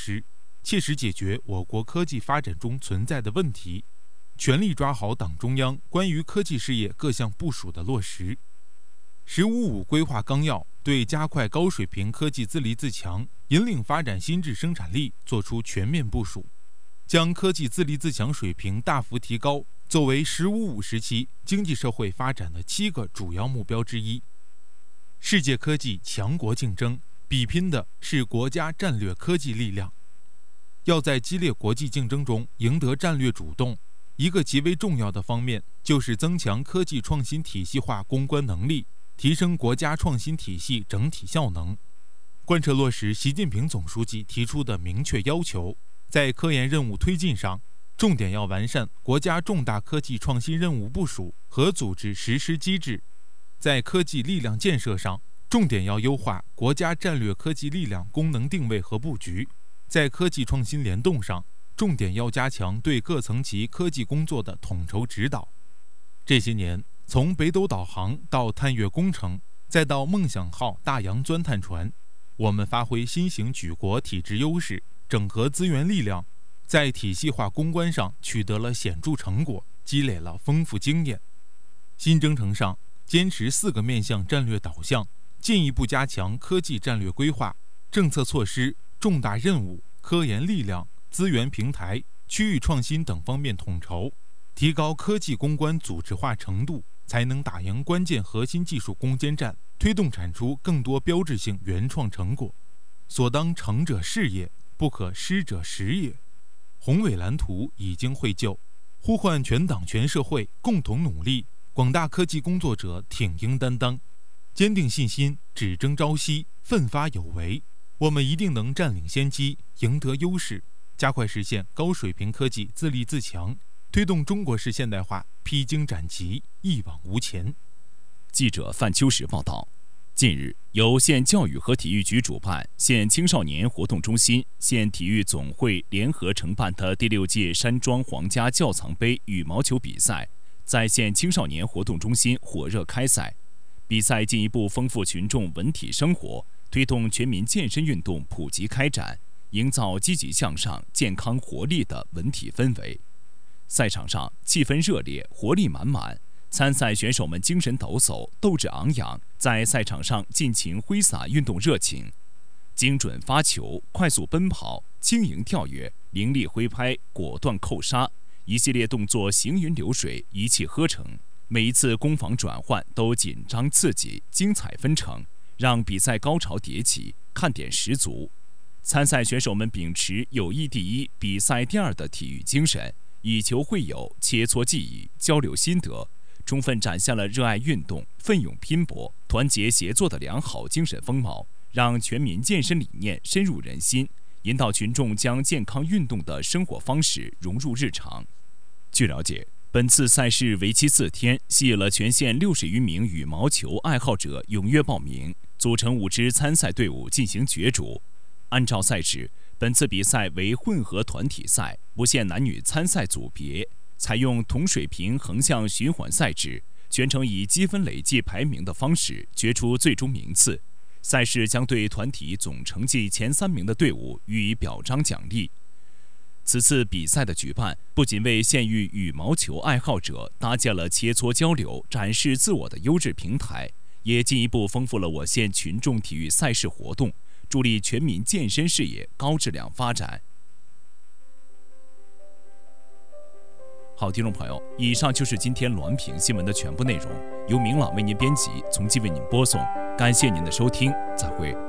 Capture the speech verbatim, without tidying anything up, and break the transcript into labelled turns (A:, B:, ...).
A: 施，切实解决我国科技发展中存在的问题，全力抓好党中央关于科技事业各项部署的落实。十五五规划纲要对加快高水平科技自立自强、引领发展新质生产力作出全面部署，将科技自立自强水平大幅提高作为十五五时期经济社会发展的七个主要目标之一。世界科技强国竞争比拼的是国家战略科技力量，要在激烈国际竞争中赢得战略主动，一个极为重要的方面就是增强科技创新体系化攻关能力，提升国家创新体系整体效能。贯彻落实习近平总书记提出的明确要求，在科研任务推进上，重点要完善国家重大科技创新任务部署和组织实施机制；在科技力量建设上，重点要优化国家战略科技力量功能定位和布局；在科技创新联动上，重点要加强对各层级科技工作的统筹指导。这些年，从北斗导航到探月工程，再到梦想号大洋钻探船，我们发挥新型举国体制优势，整合资源力量，在体系化攻关上取得了显著成果，积累了丰富经验。新征程上，坚持四个面向战略导向，进一步加强科技战略规划、政策措施、重大任务、科研力量、资源平台、区域创新等方面统筹，提高科技攻关组织化程度，才能打赢关键核心技术攻坚战，推动产出更多标志性原创成果。所当成者事业，不可失者时也。宏伟蓝图已经绘就，呼唤全党全社会共同努力，广大科技工作者挺膺担当，坚定信心，只争朝夕，奋发有为。我们一定能占领先机，赢得优势，加快实现高水平科技自立自强，推动中国式现代化披荆斩棘，一往无前。
B: 记者范秋实报道。近日，由县教育和体育局主办、县青少年活动中心、县体育总会联合承办的第六届山庄皇家窖藏杯羽毛球比赛，在县青少年活动中心火热开赛。比赛进一步丰富群众文体生活，推动全民健身运动普及开展，营造积极向上、健康活力的文体氛围。赛场上气氛热烈，活力满满。参赛选手们精神抖擞，斗志昂扬，在赛场上尽情挥洒运动热情，精准发球、快速奔跑、轻盈跳跃、凌厉挥拍、果断扣杀，一系列动作行云流水，一气呵成。每一次攻防转换都紧张刺激、精彩纷呈，让比赛高潮迭起，看点十足。参赛选手们秉持友谊第一、比赛第二的体育精神，以球会友，切磋技艺，交流心得，充分展现了热爱运动、奋勇拼搏、团结协作的良好精神风貌，让全民健身理念深入人心，引导群众将健康运动的生活方式融入日常。据了解，本次赛事为期四天，吸引了全县六十余名羽毛球爱好者踊跃报名，组成五支参赛队伍进行角逐。按照赛制，本次比赛为混合团体赛，不限男女参赛组别，采用同水平横向循环赛制，全程以积分累计排名的方式决出最终名次。赛事将对团体总成绩前三名的队伍予以表彰奖励。此次比赛的举办，不仅为县域羽毛球爱好者搭建了切磋交流、展示自我的优质平台，也进一步丰富了我县群众体育赛事活动，助力全民健身事业高质量发展。好，听众朋友，以上就是今天滦平新闻的全部内容，由明朗为您编辑，从即为您播送。感谢您的收听，再会。